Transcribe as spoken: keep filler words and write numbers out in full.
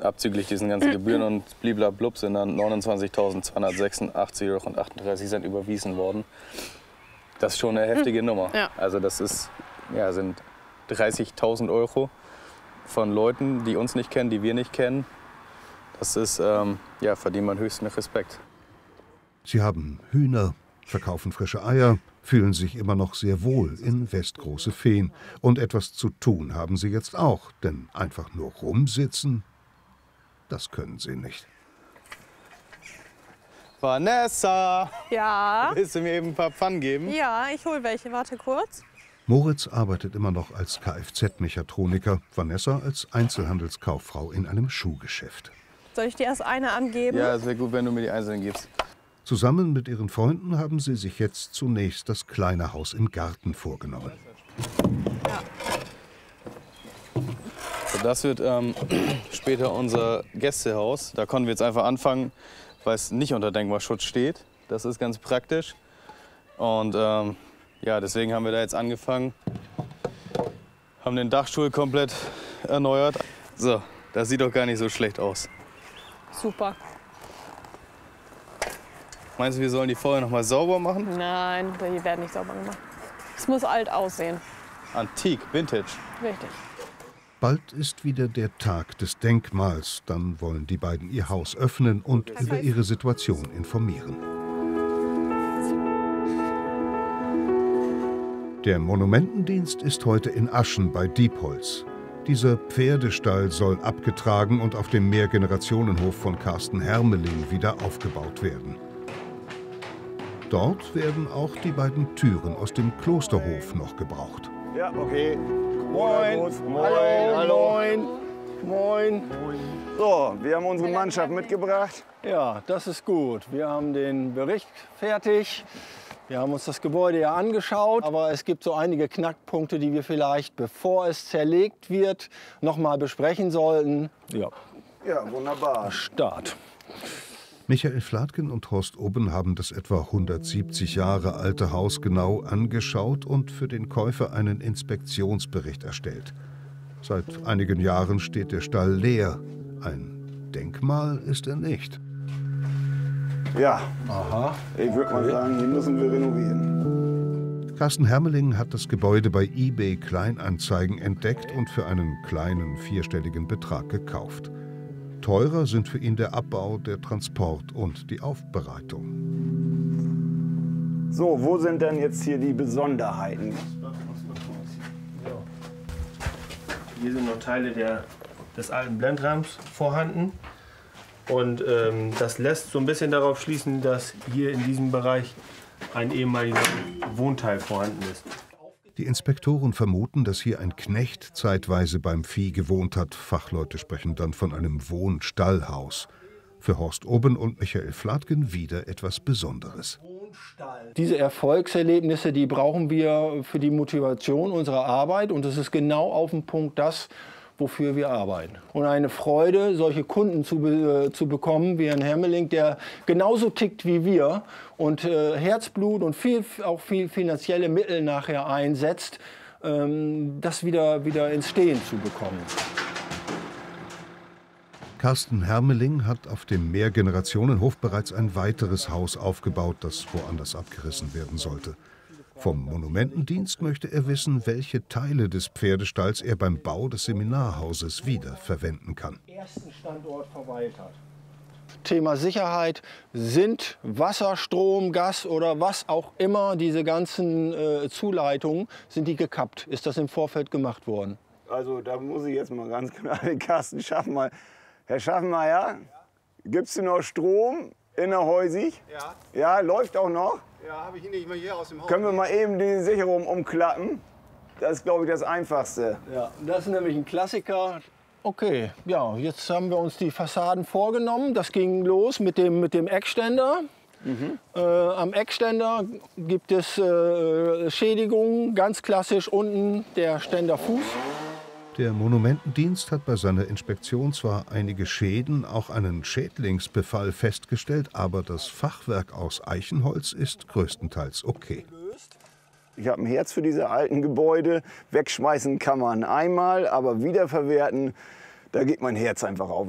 abzüglich diesen ganzen Gebühren und bliblablub sind dann neunundzwanzigtausendzweihundertsechsundachtzig Euro und achtunddreißig Cent überwiesen worden. Das ist schon eine heftige Nummer. Ja. Also das ist, ja, sind dreißigtausend Euro von Leuten, die uns nicht kennen, die wir nicht kennen. Das ist, ähm, ja, verdient man höchsten Respekt. Sie haben Hühner, verkaufen frische Eier, fühlen sich immer noch sehr wohl in Westgroße Fehn. Und etwas zu tun haben sie jetzt auch, denn einfach nur rumsitzen, das können sie nicht. Vanessa! Ja? Willst du mir eben ein paar Pfannen geben? Ja, ich hol welche. Warte kurz. Moritz arbeitet immer noch als Kfz-Mechatroniker, Vanessa als Einzelhandelskauffrau in einem Schuhgeschäft. Soll ich dir erst eine angeben? Ja, es wäre gut, wenn du mir die einzelnen gibst. Zusammen mit ihren Freunden haben sie sich jetzt zunächst das kleine Haus im Garten vorgenommen. Ja. So, das wird ähm, später unser Gästehaus. Da konnten wir jetzt einfach anfangen, weil es nicht unter Denkmalschutz steht. Das ist ganz praktisch. Und ähm, ja, deswegen haben wir da jetzt angefangen, haben den Dachstuhl komplett erneuert. So, das sieht doch gar nicht so schlecht aus. Super. Meinst du, wir sollen die vorher noch mal sauber machen? Nein, die werden nicht sauber gemacht. Es muss alt aussehen. Antik, Vintage. Richtig. Bald ist wieder der Tag des Denkmals. Dann wollen die beiden ihr Haus öffnen und über ihre Situation informieren. Der Monumentendienst ist heute in Aschen bei Diepholz. Dieser Pferdestall soll abgetragen und auf dem Mehrgenerationenhof von Carsten Hermeling wieder aufgebaut werden. Dort werden auch die beiden Türen aus dem Klosterhof noch gebraucht. Ja, okay. Moin. Moin. Hallo. Moin. Moin. So, wir haben unsere Mannschaft mitgebracht. Ja, das ist gut. Wir haben den Bericht fertig. Wir haben uns das Gebäude ja angeschaut, aber es gibt so einige Knackpunkte, die wir vielleicht, bevor es zerlegt wird, noch mal besprechen sollten. Ja, Ja, wunderbar. Start. Michael Flatgen und Horst Oben haben das etwa hundertsiebzig Jahre alte Haus genau angeschaut und für den Käufer einen Inspektionsbericht erstellt. Seit einigen Jahren steht der Stall leer. Ein Denkmal ist er nicht. Ja, Aha. ich würde mal sagen, hier müssen wir renovieren. Carsten Hermeling hat das Gebäude bei eBay Kleinanzeigen entdeckt und für einen kleinen vierstelligen Betrag gekauft. Teurer sind für ihn der Abbau, der Transport und die Aufbereitung. So, wo sind denn jetzt hier die Besonderheiten? Hier sind noch Teile der, des alten Blendrahmens vorhanden. Und ähm, das lässt so ein bisschen darauf schließen, dass hier in diesem Bereich ein ehemaliger Wohnteil vorhanden ist. Die Inspektoren vermuten, dass hier ein Knecht zeitweise beim Vieh gewohnt hat. Fachleute sprechen dann von einem Wohnstallhaus. Für Horst Oben und Michael Flatgen wieder etwas Besonderes. Diese Erfolgserlebnisse, die brauchen wir für die Motivation unserer Arbeit. Und es ist genau auf den Punkt das, wofür wir arbeiten. Und eine Freude, solche Kunden zu, be zu bekommen, wie Herrn Hermeling, der genauso tickt wie wir und äh, Herzblut und viel, auch viel finanzielle Mittel nachher einsetzt, ähm, das wieder, wieder ins Stehen zu bekommen. Carsten Hermeling hat auf dem Mehrgenerationenhof bereits ein weiteres Haus aufgebaut, das woanders abgerissen werden sollte. Vom Monumentendienst möchte er wissen, welche Teile des Pferdestalls er beim Bau des Seminarhauses wieder verwenden kann. Ersten Standort verweilt hat. Thema Sicherheit sind Wasser, Strom, Gas oder was auch immer, diese ganzen äh, Zuleitungen, sind die gekappt? Ist das im Vorfeld gemacht worden? Also da muss ich jetzt mal ganz klar den Carsten Schaffenmeier. Herr Schaffenmeier, gibt es noch Strom in der Heusig? Ja. Ja, läuft auch noch? Ja, habe ich ihn nicht mal hier aus dem Haus. Können wir mal eben die Sicherung umklappen? Das ist, glaube ich, das Einfachste. Ja, das ist nämlich ein Klassiker. Okay, ja, jetzt haben wir uns die Fassaden vorgenommen. Das ging los mit dem, mit dem Eckständer. Mhm. Äh, am Eckständer gibt es äh, Schädigungen, ganz klassisch unten der Ständerfuß. Der Monumentendienst hat bei seiner Inspektion zwar einige Schäden, auch einen Schädlingsbefall festgestellt, aber das Fachwerk aus Eichenholz ist größtenteils okay. Ich habe ein Herz für diese alten Gebäude. Wegschmeißen kann man einmal, aber wiederverwerten, da geht mein Herz einfach auf.